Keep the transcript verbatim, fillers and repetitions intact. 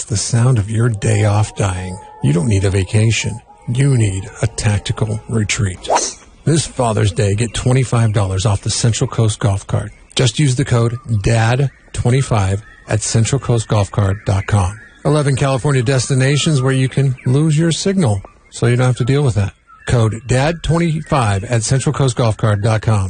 It's the sound of your day off dying. You don't need a vacation. You need a tactical retreat. This Father's Day, get twenty-five dollars off the Central Coast Golf Cart. Just use the code D A D twenty-five at central coast golf cart dot com. eleven California destinations where you can lose your signal, so you don't have to deal with that. Code D A D twenty-five at central coast golf cart dot com.